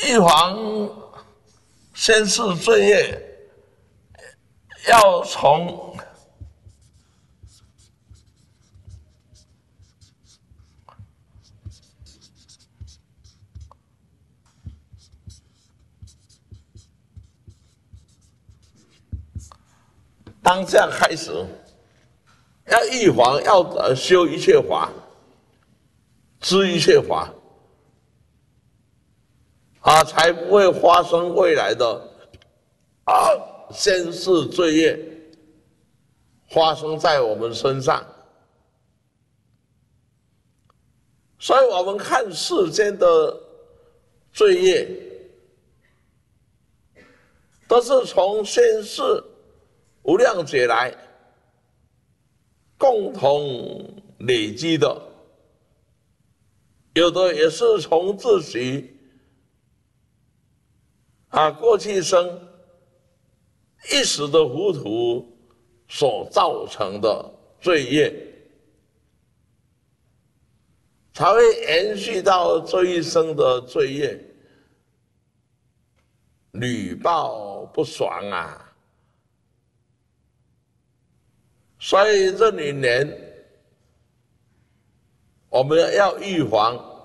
预防先世罪业，要从当下开始，要预防，要修一切法，知一切法，才不会发生未来的先世罪业发生在我们身上。所以我们看世间的罪业，都是从先世无量劫来共同累积的，有的也是从自己过去生一时的糊涂所造成的罪业，才会延续到这一生的罪业，屡报不爽啊！所以这里面我们要预防